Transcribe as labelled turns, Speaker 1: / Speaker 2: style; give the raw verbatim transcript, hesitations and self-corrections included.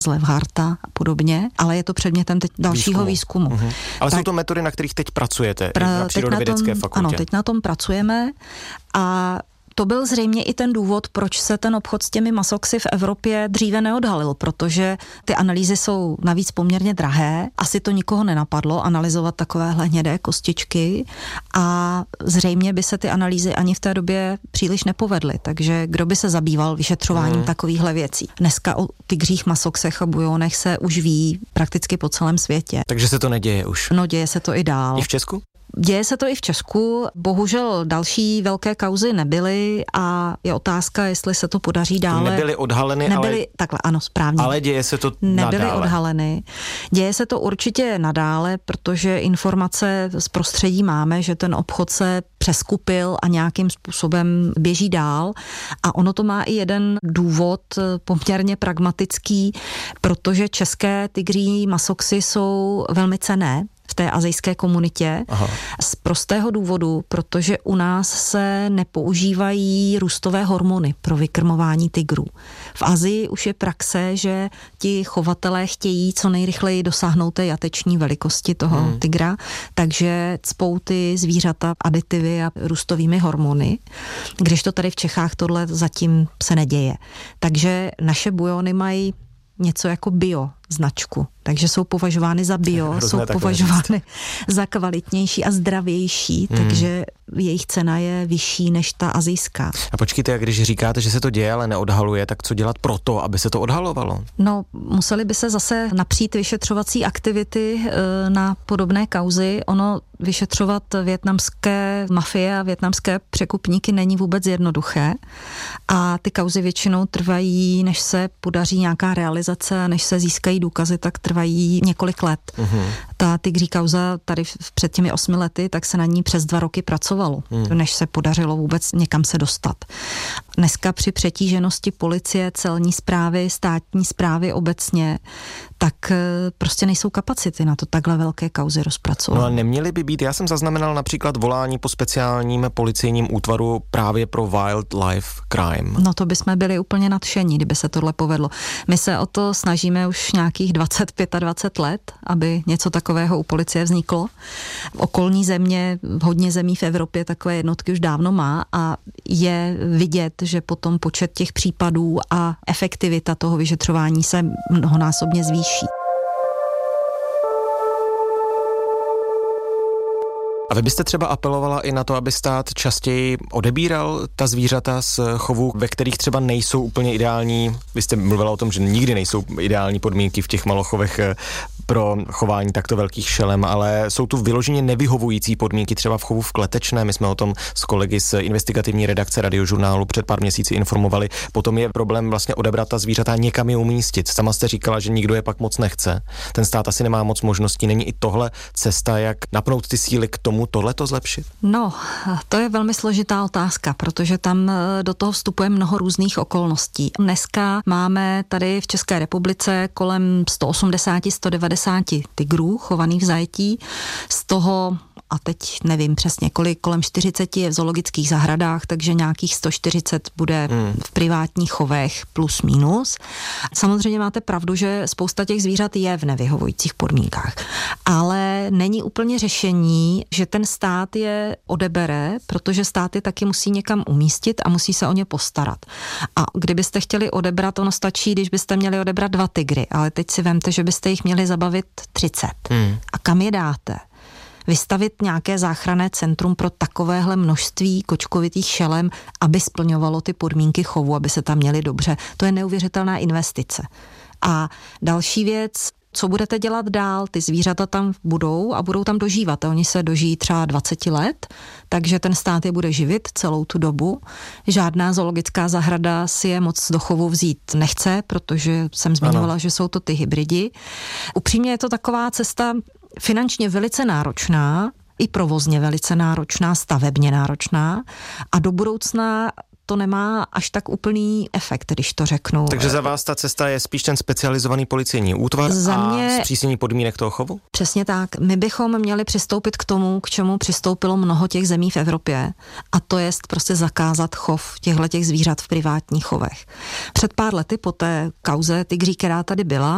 Speaker 1: z Levharta a podobně, ale je to předmětem teď dalšího výzkumu. výzkumu.
Speaker 2: Uh-huh. Ale
Speaker 1: tak,
Speaker 2: jsou to metody, na kterých teď pracujete
Speaker 1: pra,
Speaker 2: na Přírodovědecké fakultě.
Speaker 1: Ano, teď na tom pracujeme a to byl zřejmě i ten důvod, proč se ten obchod s těmi masoxy v Evropě dříve neodhalil, protože ty analýzy jsou navíc poměrně drahé. Asi to nikoho nenapadlo analyzovat takovéhle hnědé kostičky a zřejmě by se ty analýzy ani v té době příliš nepovedly. Takže kdo by se zabýval vyšetřováním hmm. takovýchhle věcí? Dneska o tygřích masoxech a bujonech se už ví prakticky po celém světě.
Speaker 2: Takže se to neděje už?
Speaker 1: No, děje se to i dál.
Speaker 2: I v Česku?
Speaker 1: Děje se to i v Česku, bohužel další velké kauzy nebyly a je otázka, jestli se to podaří dále.
Speaker 2: Nebyly odhaleny,
Speaker 1: nebyly,
Speaker 2: ale...
Speaker 1: Takhle, ano, správně.
Speaker 2: Ale děje se to
Speaker 1: Nebyly
Speaker 2: nadále.
Speaker 1: odhaleny. Děje se to určitě nadále, protože informace z prostředí máme, že ten obchod se přeskupil a nějakým způsobem běží dál. A ono to má i jeden důvod poměrně pragmatický, protože české tygří masoxy jsou velmi cenné v té asijské komunitě. Aha. Z prostého důvodu, protože u nás se nepoužívají růstové hormony pro vykrmování tygrů. V Asii už je praxe, že ti chovatelé chtějí co nejrychleji dosáhnout té jateční velikosti toho hmm. tygra, takže cpou ty zvířata aditivy a růstovými hormony, když to tady v Čechách tohle zatím se neděje. Takže naše bujony mají něco jako bio značku. Takže jsou považovány za bio,
Speaker 2: Hrozné
Speaker 1: jsou považovány za kvalitnější a zdravější, hmm. takže jejich cena je vyšší než ta asijská.
Speaker 2: A počkejte, když říkáte, že se to děje, ale neodhaluje, tak co dělat pro to, aby se to odhalovalo?
Speaker 1: No, museli by se zase napřít vyšetřovací aktivity e, na podobné kauzy. Ono vyšetřovat vietnamské mafie a vietnamské překupníky není vůbec jednoduché a ty kauzy většinou trvají, než se podaří nějaká realizace, než se získají důkazy, tak trvají několik let. Uhum. Ta tygří kauza tady před těmi osmi lety, tak se na ní přes dva roky pracovalo, hmm. než se podařilo vůbec někam se dostat. Dneska při přetíženosti policie, celní správy, státní správy obecně, tak prostě nejsou kapacity na to takhle velké kauzy rozpracovat.
Speaker 2: No a neměly by být, já jsem zaznamenal například volání po speciálním policejním útvaru právě pro wildlife crime.
Speaker 1: No to bychom byli úplně nadšení, kdyby se tohle povedlo. My se o to snažíme už nějakých dvacet, dvacet pět let, aby něco takového u policie vzniklo. Okolní země, hodně zemí v Evropě takové jednotky už dávno má a je vidět, že potom počet těch případů a efektivita toho vyšetřování se mnohonásobně zvýší.
Speaker 2: A vy byste třeba apelovala i na to, aby stát častěji odebíral ta zvířata z chovů, ve kterých třeba nejsou úplně ideální. Vy jste mluvila o tom, že nikdy nejsou ideální podmínky v těch malochovech pro chování takto velkých šelem, ale jsou tu vyloženě nevyhovující podmínky třeba v chovu v Kletečné. My jsme o tom s kolegy z investigativní redakce Radiožurnálu před pár měsíci informovali. Potom je problém vlastně odebrat ta zvířata, někam je umístit. Sama jste říkala, že nikdo je pak moc nechce. Ten stát asi nemá moc možností. Není i tohle cesta, jak napnout ty síly k tomu, tohle to zlepšit? No,
Speaker 1: to je velmi složitá otázka, protože tam do toho vstupuje mnoho různých okolností. Dneska máme tady v České republice kolem sto osmdesát až sto devadesát tygrů chovaných v zajetí, z toho a teď nevím přesně kolik, kolem čtyřicet je v zoologických zahradách, takže nějakých sto čtyřicet bude hmm. v privátních chovech plus minus. Samozřejmě máte pravdu, že spousta těch zvířat je v nevyhovujících podmínkách, ale není úplně řešení, že ten stát je odebere, protože stát je taky musí někam umístit a musí se o ně postarat. A kdybyste chtěli odebrat, ono stačí, když byste měli odebrat dva tygry, ale teď si vemte, že byste jich měli zabavit třicet. Hmm. A kam je dáte? Vystavit nějaké záchranné centrum pro takovéhle množství kočkovitých šelem, aby splňovalo ty podmínky chovu, aby se tam měli dobře. To je neuvěřitelná investice. A další věc, co budete dělat dál? Ty zvířata tam budou a budou tam dožívat. Oni se dožijí třeba dvacet let, takže ten stát je bude živit celou tu dobu. Žádná zoologická zahrada si je moc do chovu vzít nechce, protože jsem zmiňovala, ano. že jsou to ty hybridi. Upřímně je to taková cesta finančně velice náročná, i provozně velice náročná, stavebně náročná a do budoucna to nemá až tak úplný efekt, když to řeknu.
Speaker 2: Takže za vás ta cesta je spíš ten specializovaný policejní útvar za mě, a zpřísnění podmínek toho chovu?
Speaker 1: Přesně tak. My bychom měli přistoupit k tomu, k čemu přistoupilo mnoho těch zemí v Evropě, a to je prostě zakázat chov těchto těch zvířat v privátních chovech. Před pár lety po té kauze tygří, která tady byla,